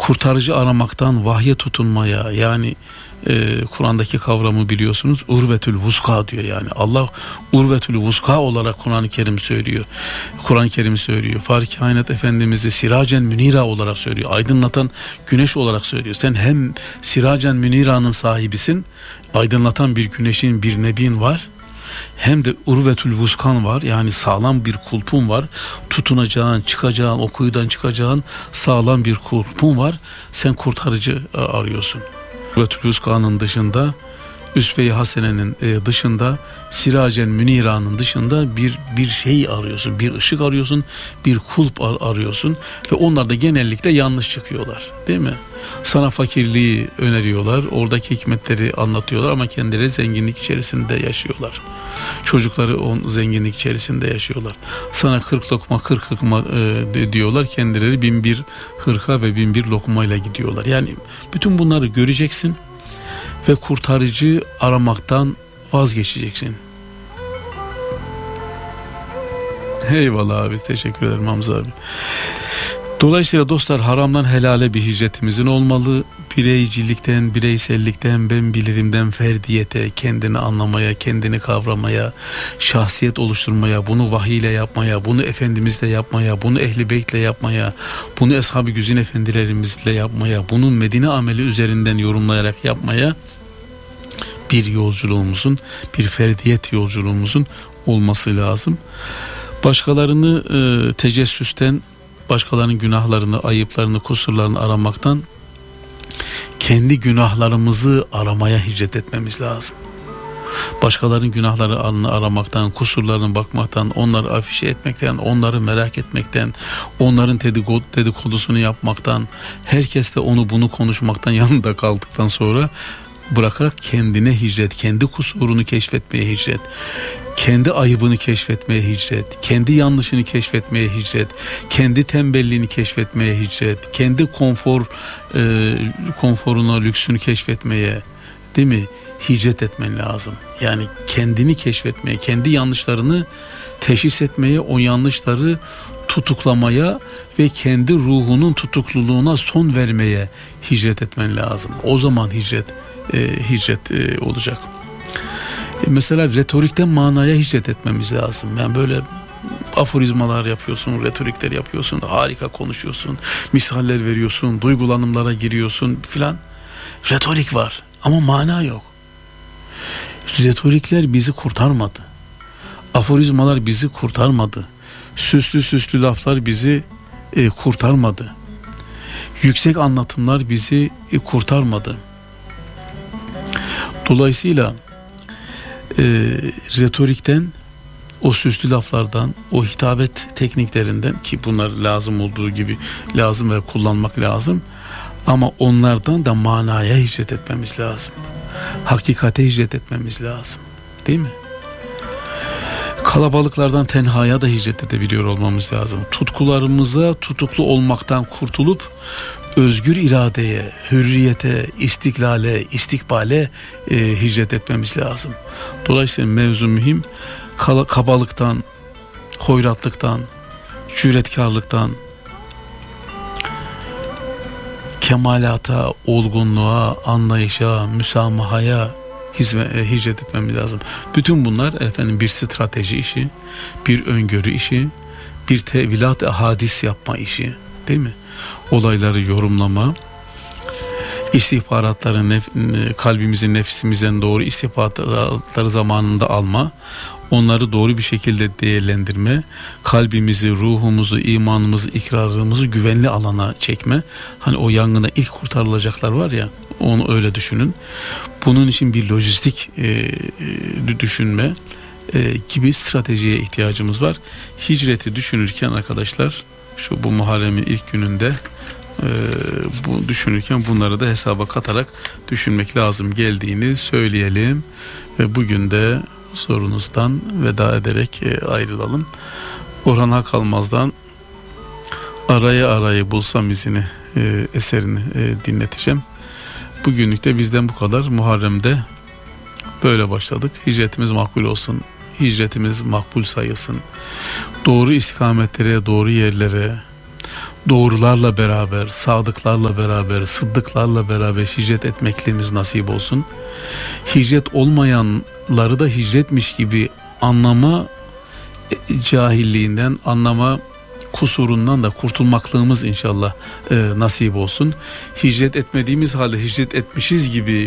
kurtarıcı aramaktan vahye tutunmaya, yani Kur'an'daki kavramı biliyorsunuz, urvetül vuska diyor. Yani Allah urvetül vuska olarak Kur'an-ı Kerim söylüyor. Kur'an-ı Kerim söylüyor. Fahri Kainat Efendimiz'i siracen münira olarak söylüyor. Aydınlatan güneş olarak söylüyor. Sen hem siracen münira'nın sahibisin, aydınlatan bir güneşin, bir nebin var. Hem de urvetül vuskan var, yani sağlam bir kulpun var, tutunacağın, çıkacağın, o kuyudan çıkacağın sağlam bir kulpun var. Sen kurtarıcı arıyorsun. Urvetül vuskanın dışında, üsve-i hasenenin dışında, siracen münira'nın dışında bir şey arıyorsun, bir ışık arıyorsun, bir kulp arıyorsun ve onlar da genellikle yanlış çıkıyorlar, değil mi? Sana fakirliği öneriyorlar, oradaki hikmetleri anlatıyorlar ama kendileri zenginlik içerisinde yaşıyorlar. Çocukları zenginlik içerisinde yaşıyorlar. Sana 40 lokma 40 lokma diyorlar, kendileri 1001 hırka ve 1001 lokmayla gidiyorlar. Yani bütün bunları göreceksin ve kurtarıcı aramaktan vazgeçeceksin. Eyvallah abi, teşekkür ederim Hamza abi. Dolayısıyla dostlar, haramdan helale bir hicretimizin olmalı. Bireycilikten, bireysellikten, ben bilirimden ferdiyete, kendini anlamaya, kendini kavramaya, şahsiyet oluşturmaya, bunu vahiy ile yapmaya, bunu Efendimizle yapmaya, bunu Ehl-i Beyt'le yapmaya, bunu Eshab-ı Güzin efendilerimizle yapmaya, bunu Medine ameli üzerinden yorumlayarak yapmaya bir yolculuğumuzun, bir ferdiyet yolculuğumuzun olması lazım. Başkalarını tecessüsten, başkalarının günahlarını, ayıplarını, kusurlarını aramaktan kendi günahlarımızı aramaya hicret etmemiz lazım. Başkalarının günahlarını aramaktan, kusurlarına bakmaktan, onları afişe etmekten, onları merak etmekten, onların dedikodusunu yapmaktan, herkesle onu bunu konuşmaktan yanında kaldıktan sonra bırakarak kendine hicret, kendi kusurunu keşfetmeye hicret, kendi ayıbını keşfetmeye hicret, kendi yanlışını keşfetmeye hicret, kendi tembelliğini keşfetmeye hicret, kendi konforuna, lüksünü keşfetmeye, değil mi? Hicret etmen lazım. Yani kendini keşfetmeye, kendi yanlışlarını teşhis etmeye, o yanlışları tutuklamaya ve kendi ruhunun tutukluluğuna son vermeye hicret etmen lazım. O zaman hicret olacak. Mesela retorikten manaya hicret etmemiz lazım. Yani böyle aforizmalar yapıyorsun, retorikler yapıyorsun, harika konuşuyorsun, misaller veriyorsun, duygulanımlara giriyorsun filan. Retorik var ama mana yok. Retorikler bizi kurtarmadı. Aforizmalar bizi kurtarmadı. Süslü laflar bizi kurtarmadı. Yüksek anlatımlar bizi kurtarmadı. Dolayısıyla retorikten, o süslü laflardan, o hitabet tekniklerinden, ki bunlar lazım olduğu gibi lazım ve kullanmak lazım, ama onlardan da manaya hicret etmemiz lazım. Hakikate hicret etmemiz lazım. Değil mi? Kalabalıklardan tenhaya da hicret edebiliyor olmamız lazım. Tutkularımıza tutuklu olmaktan kurtulup özgür iradeye, hürriyete, istiklale, istikbale hicret etmemiz lazım. Dolayısıyla mevzu mühim. Kabalıktan, hoyratlıktan, cüretkarlıktan, kemalata, olgunluğa, anlayışa, müsamahaya hicret etmemiz lazım. Bütün bunlar efendim bir strateji işi, bir öngörü işi, bir tevilat hadis yapma işi, değil mi? Olayları yorumlama, istihbaratları kalbimizin, nefsimizden doğru istihbaratları zamanında alma, onları doğru bir şekilde değerlendirme, kalbimizi, ruhumuzu, imanımızı, ikrarımızı güvenli alana çekme. Hani o yangına ilk kurtarılacaklar var ya, onu öyle düşünün. Bunun için bir lojistik düşünme gibi stratejiye ihtiyacımız var. Hicreti düşünürken arkadaşlar, bu Muharrem'in ilk gününde bu düşünürken bunları da hesaba katarak düşünmek lazım geldiğini söyleyelim ve bugün de sorunuzdan veda ederek ayrılalım. Orhan Hakalmaz'dan Arayı bulsam izini eserini dinleteceğim. Bugünlük de bizden bu kadar. Muharrem'de böyle başladık. Hicretimiz makbul olsun. Hicretimiz makbul sayılsın. Doğru istikametlere, doğru yerlere, doğrularla beraber, sadıklarla beraber, sıddıklarla beraber hicret etmekliğimiz nasip olsun. Hicret olmayanları da hicretmiş gibi anlama cahilliğinden, anlama kusurundan da kurtulmaklığımız inşallah nasip olsun. Hicret etmediğimiz halde hicret etmişiz gibi